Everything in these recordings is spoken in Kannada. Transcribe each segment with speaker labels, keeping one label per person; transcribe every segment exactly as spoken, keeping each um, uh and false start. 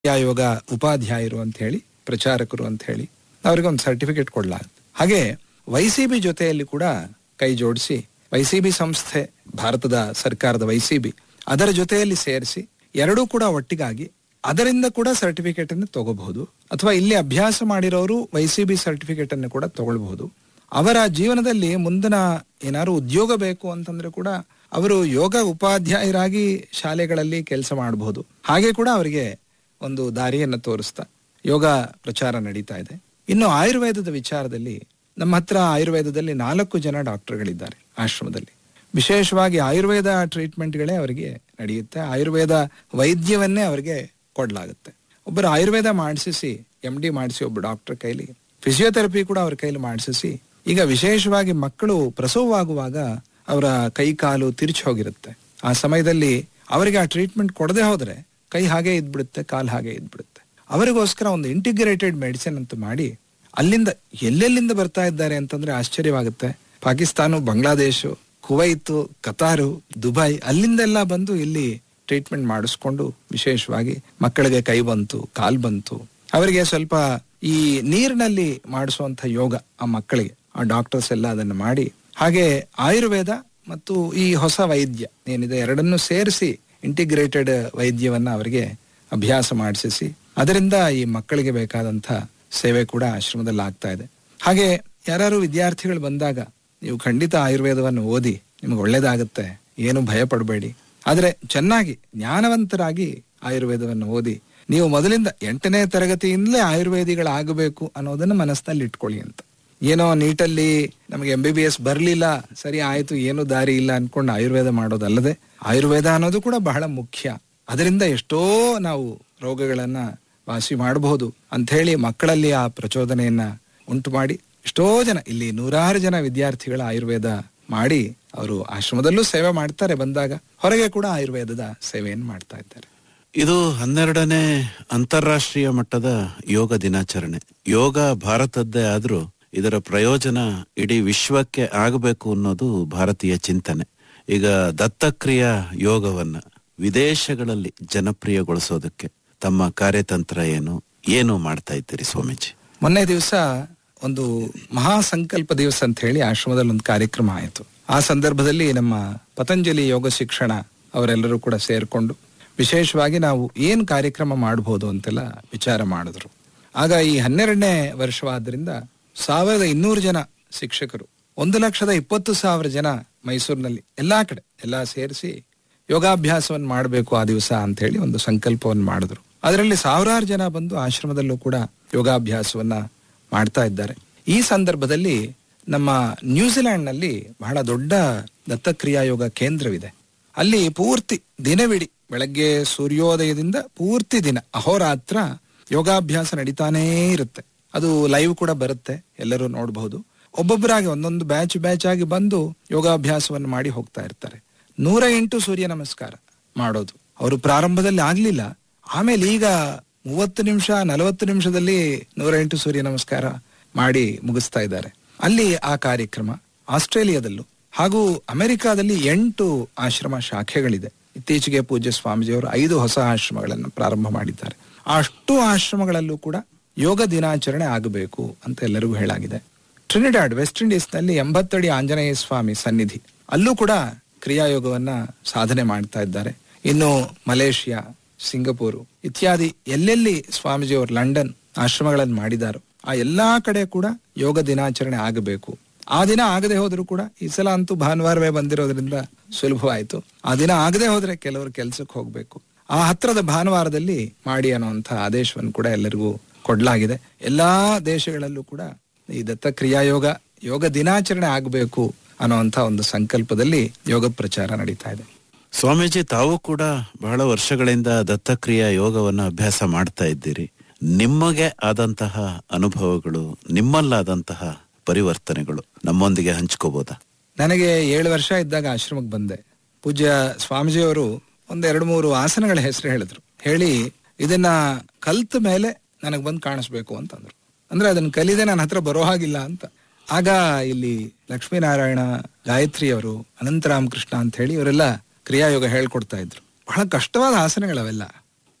Speaker 1: ಯೋಗ ಉಪಾಧ್ಯಾಯರು ಅಂತ ಹೇಳಿ, ಪ್ರಚಾರಕರು ಅಂತ ಹೇಳಿ ಅವರಿಗೆ ಒಂದು ಸರ್ಟಿಫಿಕೇಟ್ ಕೊಡಲಾಗುತ್ತೆ. ಹಾಗೆ ವೈ ಸಿ ಬಿ ಜೊತೆಯಲ್ಲಿ ಕೂಡ ಕೈ ಜೋಡಿಸಿ, ವೈ ಸಿ ಬಿ ಸಂಸ್ಥೆ, ಭಾರತದ ಸರ್ಕಾರದ ವೈ ಸಿ ಬಿ, ಅದರ ಜೊತೆಯಲ್ಲಿ ಸೇರಿಸಿ ಎರಡೂ ಕೂಡ ಒಟ್ಟಿಗಾಗಿ ಅದರಿಂದ ಕೂಡ ಸರ್ಟಿಫಿಕೇಟ್ ಅನ್ನು ತಗೋಬಹುದು. ಅಥವಾ ಇಲ್ಲಿ ಅಭ್ಯಾಸ ಮಾಡಿರೋರು ವೈ ಸಿ ಬಿ ಸರ್ಟಿಫಿಕೇಟ್ ಅನ್ನು ಕೂಡ ತಗೊಳ್ಬಹುದು. ಅವರ ಜೀವನದಲ್ಲಿ ಮುಂದಿನ ಏನಾದ್ರು ಉದ್ಯೋಗ ಬೇಕು ಅಂತಂದ್ರೆ ಕೂಡ ಅವರು ಯೋಗ ಉಪಾಧ್ಯಾಯರಾಗಿ ಶಾಲೆಗಳಲ್ಲಿ ಕೆಲಸ ಮಾಡಬಹುದು. ಹಾಗೆ ಕೂಡ ಅವರಿಗೆ ಒಂದು ದಾರಿಯನ್ನು ತೋರಿಸ್ತಾ ಯೋಗ ಪ್ರಚಾರ ನಡೀತಾ ಇದೆ. ಇನ್ನು ಆಯುರ್ವೇದದ ವಿಚಾರದಲ್ಲಿ ನಮ್ಮ ಹತ್ರ ಆಯುರ್ವೇದದಲ್ಲಿ ನಾಲ್ಕು ಜನ ಡಾಕ್ಟರ್ಗಳಿದ್ದಾರೆ ಆಶ್ರಮದಲ್ಲಿ. ವಿಶೇಷವಾಗಿ ಆಯುರ್ವೇದ ಟ್ರೀಟ್ಮೆಂಟ್ಗಳೇ ಅವರಿಗೆ ನಡೆಯುತ್ತೆ. ಆಯುರ್ವೇದ ವೈದ್ಯವನ್ನೇ ಅವರಿಗೆ ಕೊಡಲಾಗುತ್ತೆ. ಒಬ್ಬರು ಆಯುರ್ವೇದ ಮಾಡಿಸಿ ಎಂ ಡಿ ಮಾಡಿಸಿ ಒಬ್ಬ ಡಾಕ್ಟರ್ ಕೈಲಿ ಫಿಸಿಯೋಥೆರಪಿ ಕೂಡ ಅವ್ರ ಕೈಲಿ ಮಾಡಿಸಿ, ಈಗ ವಿಶೇಷವಾಗಿ ಮಕ್ಕಳು ಪ್ರಸವವಾಗುವಾಗ ಅವರ ಕೈ ಕಾಲು ತಿರುಚಿ ಹೋಗಿರುತ್ತೆ. ಆ ಸಮಯದಲ್ಲಿ ಅವರಿಗೆ ಆ ಟ್ರೀಟ್ಮೆಂಟ್ ಕೊಡದೆ ಹೋದ್ರೆ ಕೈ ಹಾಗೆ ಇದ್ಬಿಡುತ್ತೆ, ಕಾಲು ಹಾಗೆ ಇದ್ಬಿಡುತ್ತೆ. ಅವರಿಗೋಸ್ಕರ ಒಂದು ಇಂಟಿಗ್ರೇಟೆಡ್ ಮೆಡಿಸಿನ್ ಅಂತ ಮಾಡಿ ಅಲ್ಲಿಂದ ಎಲ್ಲೆಲ್ಲಿಂದ ಬರ್ತಾ ಇದ್ದಾರೆ ಅಂತಂದ್ರೆ ಆಶ್ಚರ್ಯವಾಗುತ್ತೆ. ಪಾಕಿಸ್ತಾನ, ಬಾಂಗ್ಲಾದೇಶ, ಕುವೈತ್, ಕತಾರು, ದುಬೈ, ಅಲ್ಲಿಂದೆಲ್ಲ ಬಂದು ಇಲ್ಲಿ ಟ್ರೀಟ್ಮೆಂಟ್ ಮಾಡಿಸ್ಕೊಂಡು ವಿಶೇಷವಾಗಿ ಮಕ್ಕಳಿಗೆ ಕೈ ಬಂತು, ಕಾಲ್ ಬಂತು. ಅವರಿಗೆ ಸ್ವಲ್ಪ ಈ ನೀರಿನಲ್ಲಿ ಮಾಡಿಸುವಂತ ಯೋಗ ಆ ಮಕ್ಕಳಿಗೆ ಆ ಡಾಕ್ಟರ್ಸ್ ಎಲ್ಲ ಅದನ್ನು ಮಾಡಿ, ಹಾಗೆ ಆಯುರ್ವೇದ ಮತ್ತು ಈ ಹೊಸ ವೈದ್ಯ ಏನಿದೆ ಎರಡನ್ನು ಸೇರಿಸಿ ಇಂಟಿಗ್ರೇಟೆಡ್ ವೈದ್ಯವನ್ನ ಅವರಿಗೆ ಅಭ್ಯಾಸ ಮಾಡಿಸಿ ಅದರಿಂದ ಈ ಮಕ್ಕಳಿಗೆ ಬೇಕಾದಂತ ಸೇವೆ ಕೂಡ ಆಶ್ರಮದಲ್ಲಿ ಆಗ್ತಾ ಇದೆ. ಹಾಗೆ ಯಾರು ವಿದ್ಯಾರ್ಥಿಗಳು ಬಂದಾಗ ನೀವು ಖಂಡಿತ ಆಯುರ್ವೇದವನ್ನು ಓದಿ, ನಿಮ್ಗೆ ಒಳ್ಳೇದಾಗುತ್ತೆ, ಏನು ಭಯ ಪಡಬೇಡಿ. ಆದ್ರೆ ಚೆನ್ನಾಗಿ ಜ್ಞಾನವಂತರಾಗಿ ಆಯುರ್ವೇದವನ್ನು ಓದಿ, ನೀವು ಮೊದಲಿಂದ ಎಂಟನೇ ತರಗತಿಯಿಂದಲೇ ಆಯುರ್ವೇದಿಗಳಾಗಬೇಕು ಅನ್ನೋದನ್ನ ಮನಸ್ಸಿನಲ್ಲಿ ಇಟ್ಕೊಳ್ಳಿ ಅಂತ. ಏನೋ ನೀಟಲ್ಲಿ ನಮಗೆ ಎಂ ಬಿ ಬಿ ಎಸ್ ಬರ್ಲಿಲ್ಲ, ಸರಿ ಆಯ್ತು, ಏನು ದಾರಿ ಇಲ್ಲ ಅನ್ಕೊಂಡು ಆಯುರ್ವೇದ ಮಾಡೋದಲ್ಲದೆ, ಆಯುರ್ವೇದ ಅನ್ನೋದು ಕೂಡ ಬಹಳ ಮುಖ್ಯ. ಅದರಿಂದ ಎಷ್ಟೋ ನಾವು ರೋಗಗಳನ್ನ ವಾಸಿ ಮಾಡಬಹುದು ಅಂತ ಹೇಳಿ ಮಕ್ಕಳಲ್ಲಿ ಆ ಪ್ರಚೋದನೆಯನ್ನ ಉಂಟು ಮಾಡಿ ಎಷ್ಟೋ ಜನ ಇಲ್ಲಿ ನೂರಾರು ಜನ ವಿದ್ಯಾರ್ಥಿಗಳ ಆಯುರ್ವೇದ ಮಾಡಿ ಅವರು ಆಶ್ರಮದಲ್ಲೂ ಸೇವೆ ಮಾಡ್ತಾರೆ. ಬಂದಾಗ ಹೊರಗೆ ಕೂಡ ಆಯುರ್ವೇದದ ಸೇವೆಯನ್ನು ಮಾಡ್ತಾ ಇದ್ದಾರೆ.
Speaker 2: ಇದು ಹನ್ನೆರಡನೇ ಅಂತಾರಾಷ್ಟ್ರೀಯ ಮಟ್ಟದ ಯೋಗ ದಿನಾಚರಣೆ. ಯೋಗ ಭಾರತದ್ದೇ ಆದ್ರೂ ಇದರ ಪ್ರಯೋಜನ ಇಡೀ ವಿಶ್ವಕ್ಕೆ ಆಗಬೇಕು ಅನ್ನೋದು ಭಾರತೀಯ ಚಿಂತನೆ. ಈಗ ದತ್ತಕ್ರಿಯಾ ಯೋಗವನ್ನ ವಿದೇಶಗಳಲ್ಲಿ ಜನಪ್ರಿಯಗೊಳಿಸೋದಕ್ಕೆ ತಮ್ಮ ಕಾರ್ಯತಂತ್ರ ಏನು ಏನು ಮಾಡ್ತಾ ಇದ್ದೀರಿ ಸ್ವಾಮೀಜಿ?
Speaker 1: ಮೊನ್ನೆ ದಿವಸ ಒಂದು ಮಹಾ ಸಂಕಲ್ಪ ದಿವಸ ಅಂತ ಹೇಳಿ ಆಶ್ರಮದಲ್ಲಿ ಒಂದು ಕಾರ್ಯಕ್ರಮ ಆಯಿತು. ಆ ಸಂದರ್ಭದಲ್ಲಿ ನಮ್ಮ ಪತಂಜಲಿ ಯೋಗ ಶಿಕ್ಷಣ ಅವರೆಲ್ಲರೂ ಕೂಡ ಸೇರ್ಕೊಂಡು ವಿಶೇಷವಾಗಿ ನಾವು ಏನ್ ಕಾರ್ಯಕ್ರಮ ಮಾಡಬಹುದು ಅಂತೆಲ್ಲ ವಿಚಾರ ಮಾಡಿದ್ರು. ಆಗ ಈ ಹನ್ನೆರಡನೇ ವರ್ಷವಾದ್ರಿಂದ ಸಾವಿರದ ಇನ್ನೂರು ಜನ ಶಿಕ್ಷಕರು, ಒಂದು ಲಕ್ಷದ ಇಪ್ಪತ್ತು ಸಾವಿರ ಜನ ಮೈಸೂರಿನಲ್ಲಿ ಎಲ್ಲಾ ಕಡೆ ಎಲ್ಲ ಸೇರಿಸಿ ಯೋಗಾಭ್ಯಾಸವನ್ನು ಮಾಡಬೇಕು ಆ ದಿವಸ ಅಂತ ಹೇಳಿ ಒಂದು ಸಂಕಲ್ಪವನ್ನು ಮಾಡಿದ್ರು. ಅದರಲ್ಲಿ ಸಾವಿರಾರು ಜನ ಬಂದು ಆಶ್ರಮದಲ್ಲೂ ಕೂಡ ಯೋಗಾಭ್ಯಾಸವನ್ನ ಮಾಡ್ತಾ ಇದ್ದಾರೆ. ಈ ಸಂದರ್ಭದಲ್ಲಿ ನಮ್ಮ ನ್ಯೂಜಿಲೆಂಡ್ ನಲ್ಲಿ ಬಹಳ ದೊಡ್ಡ ದತ್ತಕ್ರಿಯಾ ಯೋಗ ಕೇಂದ್ರವಿದೆ. ಅಲ್ಲಿ ಪೂರ್ತಿ ದಿನವಿಡೀ ಬೆಳಗ್ಗೆ ಸೂರ್ಯೋದಯದಿಂದ ಪೂರ್ತಿ ದಿನ ಅಹೋರಾತ್ರ ಯೋಗಾಭ್ಯಾಸ ನಡೀತಾನೇ ಇರುತ್ತೆ. ಅದು ಲೈವ್ ಕೂಡ ಬರುತ್ತೆ, ಎಲ್ಲರೂ ನೋಡಬಹುದು. ಒಬ್ಬೊಬ್ಬರಾಗಿ ಒಂದೊಂದು ಬ್ಯಾಚ್ ಬ್ಯಾಚ್ ಆಗಿ ಬಂದು ಯೋಗಾಭ್ಯಾಸವನ್ನು ಮಾಡಿ ಹೋಗ್ತಾ ಇರ್ತಾರೆ. ನೂರ ಎಂಟು ಸೂರ್ಯ ನಮಸ್ಕಾರ ಮಾಡೋದು ಅವರು ಪ್ರಾರಂಭದಲ್ಲಿ ಆಗ್ಲಿಲ್ಲ, ಆಮೇಲೆ ಈಗ ಮೂವತ್ತು ನಿಮಿಷ ನಲವತ್ತು ನಿಮಿಷದಲ್ಲಿ ನೂರ ಎಂಟು ಸೂರ್ಯ ನಮಸ್ಕಾರ ಮಾಡಿ ಮುಗಿಸ್ತಾ ಇದ್ದಾರೆ. ಅಲ್ಲಿ ಆ ಕಾರ್ಯಕ್ರಮ ಆಸ್ಟ್ರೇಲಿಯಾದಲ್ಲೂ ಹಾಗೂ ಅಮೆರಿಕಾದಲ್ಲಿ ಎಂಟು ಆಶ್ರಮ ಶಾಖೆಗಳಿದೆ. ಇತ್ತೀಚೆಗೆ ಪೂಜ್ಯ ಸ್ವಾಮೀಜಿಯವರು ಐದು ಹೊಸ ಆಶ್ರಮಗಳನ್ನು ಪ್ರಾರಂಭ ಮಾಡಿದ್ದಾರೆ. ಅಷ್ಟು ಆಶ್ರಮಗಳಲ್ಲೂ ಕೂಡ ಯೋಗ ದಿನಾಚರಣೆ ಆಗಬೇಕು ಅಂತ ಎಲ್ಲರಿಗೂ ಹೇಳಾಗಿದೆ. ಟ್ರಿನಿಡಾಡ್ ವೆಸ್ಟ್ ಇಂಡೀಸ್ ನಲ್ಲಿ ಎಂಬತ್ತಡಿ ಆಂಜನೇಯ ಸ್ವಾಮಿ ಸನ್ನಿಧಿ, ಅಲ್ಲೂ ಕೂಡ ಕ್ರಿಯಾಯೋಗವನ್ನ ಸಾಧನೆ ಮಾಡ್ತಾ ಇದ್ದಾರೆ. ಇನ್ನು ಮಲೇಷಿಯಾ, ಸಿಂಗಪೂರು ಇತ್ಯಾದಿ ಎಲ್ಲೆಲ್ಲಿ ಸ್ವಾಮೀಜಿಯವರು ಲಂಡನ್ ಆಶ್ರಮಗಳನ್ನು ಮಾಡಿದಾರೋ ಆ ಎಲ್ಲಾ ಕಡೆ ಕೂಡ ಯೋಗ ದಿನಾಚರಣೆ ಆಗಬೇಕು. ಆ ದಿನ ಆಗದೆ ಹೋದ್ರು ಕೂಡ, ಈ ಸಲ ಅಂತೂ ಭಾನುವಾರವೇ ಬಂದಿರೋದ್ರಿಂದ ಸುಲಭವಾಯ್ತು. ಆ ದಿನ ಆಗದೆ ಹೋದ್ರೆ ಕೆಲವರು ಕೆಲ್ಸಕ್ಕೆ ಹೋಗ್ಬೇಕು, ಆ ಹತ್ರದ ಭಾನುವಾರದಲ್ಲಿ ಮಾಡಿ ಅನ್ನುವಂಥ ಆದೇಶವನ್ನು ಕೂಡ ಎಲ್ಲರಿಗೂ ಕೊಡ್ಲಾಗಿದೆ. ಎಲ್ಲಾ ದೇಶಗಳಲ್ಲೂ ಕೂಡ ಈ ದತ್ತಕ್ರಿಯಾ ಯೋಗ ಯೋಗ ದಿನಾಚರಣೆ ಆಗಬೇಕು ಅನ್ನುವಂಥ ಒಂದು ಸಂಕಲ್ಪದಲ್ಲಿ ಯೋಗ ಪ್ರಚಾರ ನಡೀತಾ ಇದೆ.
Speaker 2: ಸ್ವಾಮೀಜಿ, ತಾವು ಕೂಡ ಬಹಳ ವರ್ಷಗಳಿಂದ ದತ್ತಕ್ರಿಯಾ ಯೋಗವನ್ನು ಅಭ್ಯಾಸ ಮಾಡ್ತಾ ಇದ್ದೀರಿ. ನಿಮಗೆ ಆದಂತಹ ಅನುಭವಗಳು, ನಿಮ್ಮಲ್ಲಾದಂತಹ ಪರಿವರ್ತನೆಗಳು ನಮ್ಮೊಂದಿಗೆ ಹಂಚ್ಕೋಬಹುದಾ?
Speaker 1: ನನಗೆ ಏಳು ವರ್ಷ ಇದ್ದಾಗ ಆಶ್ರಮಕ್ಕೆ ಬಂದೆ. ಪೂಜ್ಯ ಸ್ವಾಮೀಜಿಯವರು ಒಂದೆರಡು ಮೂರು ಆಸನಗಳ ಹೆಸರು ಹೇಳಿದ್ರು. ಹೇಳಿ ಇದನ್ನ ಕಲ್ತ ಮೇಲೆ ನನಗೆ ಬಂದು ಕಾಣಿಸ್ಬೇಕು ಅಂತಂದ್ರು. ಅಂದ್ರೆ ಅದನ್ನ ಕಲಿದೆ ನನ್ನ ಹತ್ರ ಬರೋ ಹಾಗಿಲ್ಲ ಅಂತ. ಆಗ ಇಲ್ಲಿ ಲಕ್ಷ್ಮೀನಾರಾಯಣ, ಗಾಯತ್ರಿ ಅವರು, ಅನಂತರಾಮ್ ಕೃಷ್ಣ ಅಂತ ಹೇಳಿ ಇವರೆಲ್ಲ ಕ್ರಿಯಾಯೋಗ ಹೇಳ್ಕೊಡ್ತಾ ಇದ್ರು. ಬಹಳ ಕಷ್ಟವಾದ ಆಸನಗಳವೆಲ್ಲ.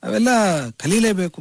Speaker 1: ಅವೆಲ್ಲ ಕಲೀಲೇಬೇಕು